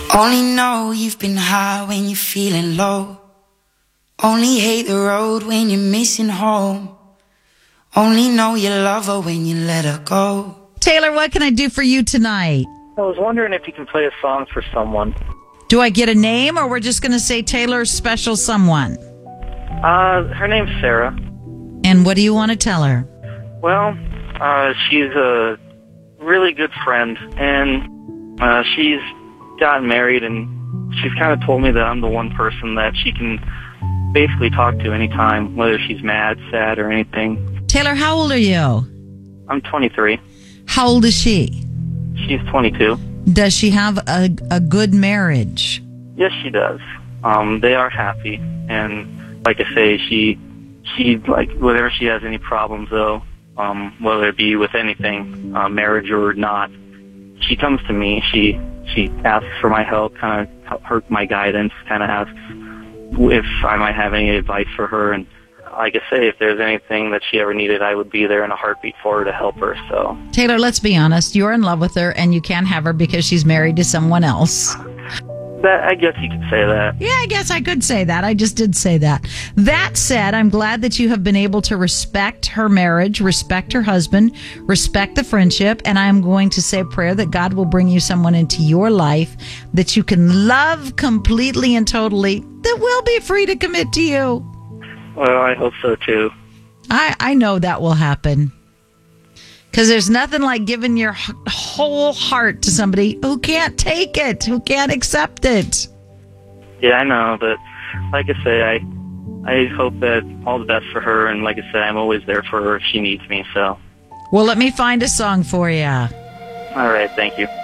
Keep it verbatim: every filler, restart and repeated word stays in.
Only know you've been high when you're feeling low. Only hate the road when you're missing home. Only know you love her when you let her go. Taylor, what can I do for you tonight? I was wondering if you can play a song for someone. Do I get a name, or we're just going to say Taylor's special someone? Uh, her name's Sarah. And what do you want to tell her? Well, uh, she's a really good friend, and uh, she's gotten married, and she's kind of told me that I'm the one person that she can basically talk to anytime, whether she's mad, sad, or anything. Taylor, how old are you? I'm twenty-three. How old is she? She's twenty-two. Does she have a, a good marriage? Yes, she does. Um, they are happy, and like I say, she, she like whenever she has any problems, though, um, whether it be with anything, uh, marriage or not, she comes to me. She she asks for my help, kind of her my guidance, kind of asks if I might have any advice for her. And like I say, if there's anything that she ever needed, I would be there in a heartbeat for her to help her. So, Taylor, let's be honest. You're in love with her, and you can't have her because she's married to someone else. That, I guess you could say that. Yeah, I guess I could say that. I just did say that. That said, I'm glad that you have been able to respect her marriage, respect her husband, respect the friendship, and I'm going to say a prayer that God will bring you someone into your life that you can love completely and totally, that will be free to commit to you. Well, I hope so, too. I, I know that will happen. Because there's nothing like giving your whole heart to somebody who can't take it, who can't accept it. Yeah, I know, but like I say, I I hope that all the best for her, and like I said, I'm always there for her if she needs me, so. Well, let me find a song for you. All right, thank you.